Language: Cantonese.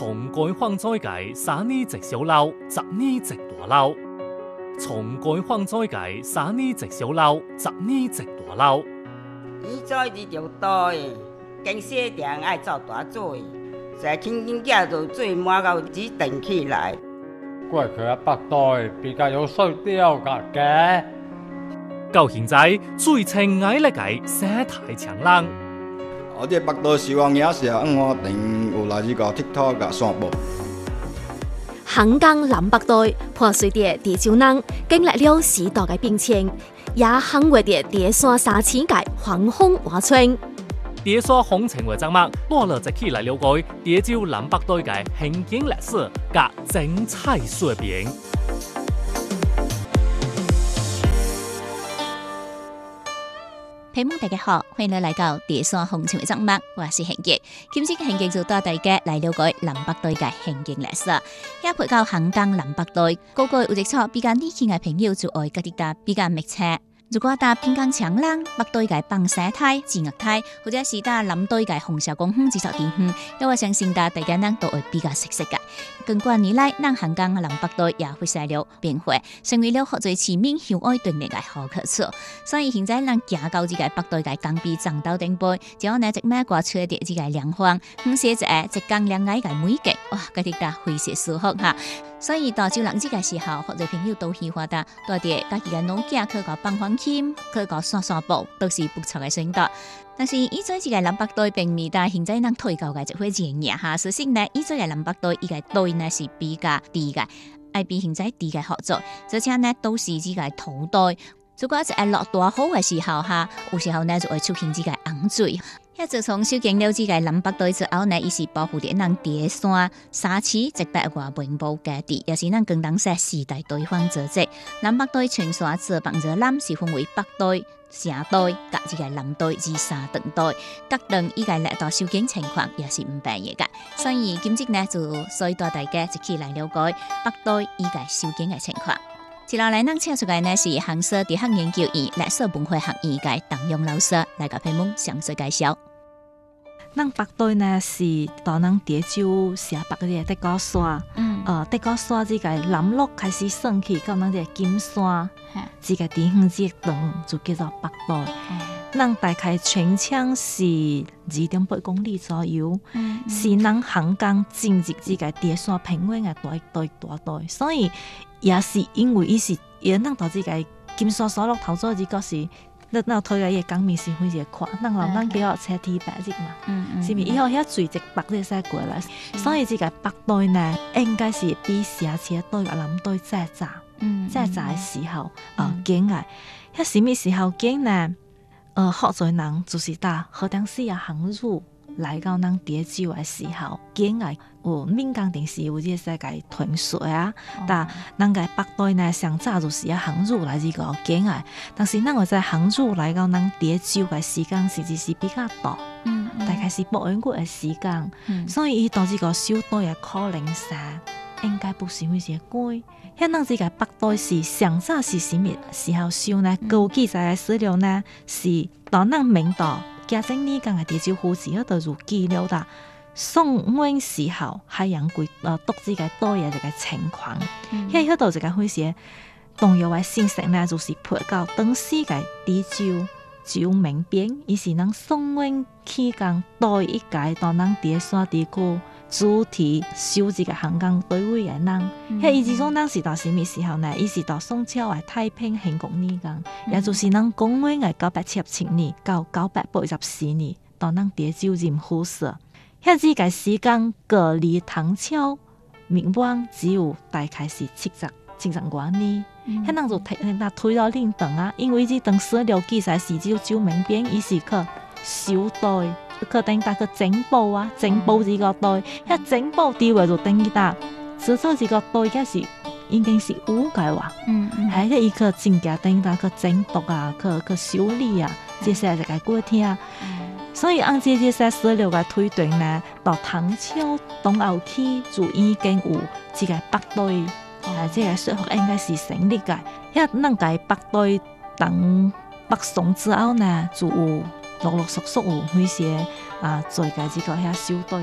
從改放災界，3年值小樓，10年值大樓。從改放災界，3年值小樓，10年值大樓。 伊做日就多誒，經洗定愛做大做誒，再輕輕夾到水滿到只定起來。 過去啊，北代比較有水調嘅。 到現在最親愛嘅生態長廊。 我哋北代希望也是我定有來呢個 TikTok 嘅散步。 香港南北代破碎的地球人經歷了時代嘅變遷，也肯為的地山沙淺界橫風劃春。 地山風情為節目，攞嚟一起來了解地球南北代嘅興景歷史及精彩說明。 朋友大家好，歡迎你來到地山風情嘅節目，我是慶傑。今次嘅慶傑就帶大家來了解南北代嘅興景歷史，也配到香港南北代各個有一處比較年輕嘅朋友就愛嗰啲搭比較密切。如果搭平江長廊、北代嘅放生態、自樂態，或者是搭南代嘅紅石公園、紫石田園，因為相信大家人都會比較熟悉嘅。近幾年來，咱香港南北代也發生了變化，成為了好多市民喜愛對面嘅好去處。所以現在咱行到這個北代嘅江邊漳州頂背，只要呢一咩掛出啲這個涼風，寫一江兩岸嘅美景，哇，嗰啲搭非常舒服哈。所以到就人這個時候，好多朋友都喜歡搭多啲家己嘅農家去個放風琴，去個散散步，都是不錯嘅選擇。但是依在這個南北代並未但現在咱推高嘅就會建議哈，所以呢依在個南北代依個代呢是比較低嘅，愛比現在低嘅合作，而且呢都是這個土代。如果係落大雨嘅時候哈，有時候呢就會出現這個洪水。一自從修建了這個南北代之後呢，伊是保護咗咱地山沙池100多文保嘅地，也是咱共同說時代對方組織。南北代全山這幫着南是分為北代、城代、甲這個南代至三等代，各等依個歷代修建情況也是唔變嘅。所以今日呢就隨帶大家一起來了解北代依個修建嘅情況。接落來，咱請出嘅呢是杭州大學研究院歷史文化學院嘅鄧勇老師來甲朋友詳細介紹。 咱北代呢是到咱地洲西北嘅德高山，德高山這個南麓開始升起，到咱這個金山，這個地方這段就叫做北代。咱大概全長是2.8公里左右，是咱香港正入這個地山平原嘅大代，所以也是因為伊是咱到這個金山山麓頭做這個是。咱推嘅嘢江面是非常寬，咱老咱叫車梯白日嘛，是咪以後遐垂直北啲使過來，所以這個北代呢，應該是比城市代甲南代再早嘅時候建嘅。遐什麼時候建呢？好多人就是搭河東西啊航路來到咱地洲嘅時候建嘅。有閩江電視有這個世界屯水啊，但咱個北代呢，上早就是要航入來這個建嘅，但是咱個在航入來到咱地洲嘅時間實際是比較短，大概是8個月嘅時間，所以伊到這個小代嘅可能性應該不是非常高。遐咱這個北代是上早是什麼時候修呢？有記載嘅資料呢，是到咱明代嘉靖年間嘅地洲府志嗰度有記錄啦。宋元時候海洋貴讀這個代嘅這個情況，喺度這個會寫動搖嘅信息呢，就是配到當時嘅地洲民兵，伊是咱宋元期間代一屆到咱地山地區主題修這個香港隊位嘅人，喺伊之中咱是到什麼時候呢？伊是到宋朝嘅太平興國年間，也就是咱公元嘅977年到984年到咱地洲任府社。遐這個時間隔離唐朝滅亡只有大概是70多年，遐人就推到恁長啊，因為這段史料記載是只有民兵，伊是去修代，去等於去整補啊，整補這個代，遐整補地位就等於搭，所以這個代應該是已經是5屆話，係迄伊去真正等於搭去整督啊，去修理啊，這些就個過程啊。所以按這些史料嘅推斷呢，到唐朝東後期就已經有這個北代，這個說法應該是成立嘅。因為咱個北代等北宋之後呢，就有陸陸續續有一些做嘅這個遐小代。